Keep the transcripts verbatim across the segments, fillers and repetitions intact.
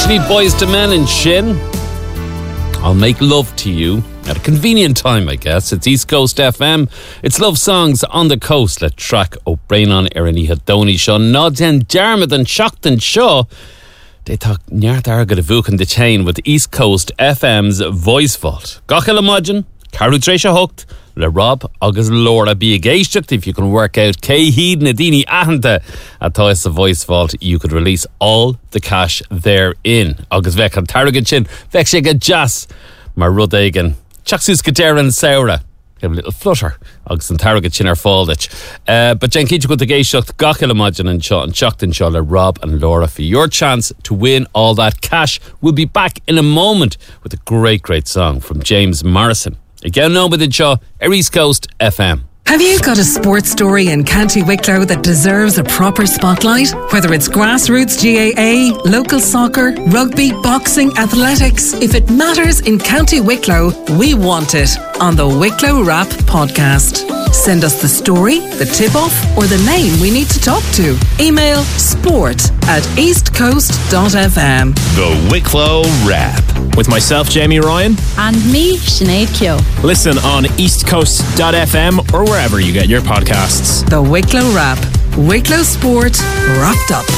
be Boys to Men and Shin. I'll make love to you at a convenient time, I guess. It's East Coast F M. It's love songs on the coast. Let track O'Brien on Ernie Hadoni Shaw. Nodden Dermot and Shockton Shaw. They thought Nyart Arga the Vukan the chain with East Coast F M's Voice Vault. Gachel Imagine, Caru Tresha Hooked, Le Rob, August Laura be a geistigt. If you can work out K Heed Nadini Ahanta at Thomas the Voice Vault, you could release all the cash therein. August Vek and Tarragon Chin, Vek Jazz, Marudagan, Chaxus Kadera and Saura. Give a little flutter. August and Tarragon Chin are Faldich. Uh, but Jen Keach with the geistigt, Gachel Imagine and Shockton Shaw, Le Rob and Laura for your chance to win all that cash. We'll be back in a moment with a great, great song from James Morrison. Again, no with the show, East Coast F M. Have you got a sports story in County Wicklow that deserves a proper spotlight? Whether it's grassroots G A A, local soccer, rugby, boxing, athletics, if it matters in County Wicklow, we want it on the Wicklow Wrap podcast. Send us the story, the tip-off, or the name we need to talk to. Email sport at eastcoast.fm. The Wicklow Wrap. With myself, Jamie Ryan. And me, Sinead Keogh. Listen on eastcoast dot f m or wherever you get your podcasts. The Wicklow Wrap. Wicklow Sport wrapped up.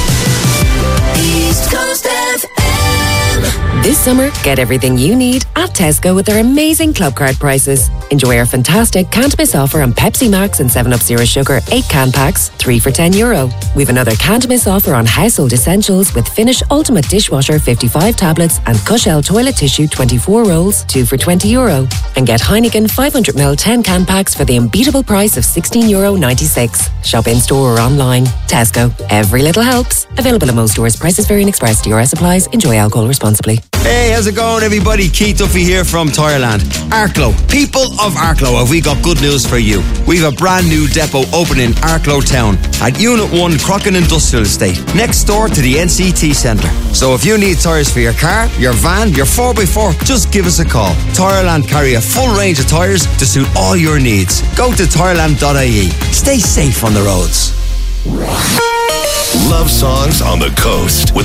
East Coast F M. This summer, get everything you need at Tesco with their amazing club card prices. Enjoy our fantastic can't miss offer on Pepsi Max and seven up Zero Sugar eight can packs, three for ten euro. We've another can't miss offer on household essentials with Finish Ultimate Dishwasher fifty-five tablets and Cushell toilet tissue twenty-four rolls, two for twenty euro. And get Heineken five hundred milliliter ten can packs for the unbeatable price of sixteen euro ninety-six. Shop in store or online. Tesco. Every little helps. Available in most stores. Prices vary and express. D R S applies. Enjoy alcohol responsibly. Hey, how's it going, everybody? Keith Duffy here from Tireland. Arklow. People of Arklow, have we got good news for you. We've a brand new depot opening in Arklow Town at Unit one Crocken Industrial Estate, next door to the N C T Centre. So if you need tyres for your car, your van, your four by four, just give us a call. Tireland carry a full range of tyres to suit all your needs. Go to tireland dot I E. Stay safe on the roads. Love songs on the coast with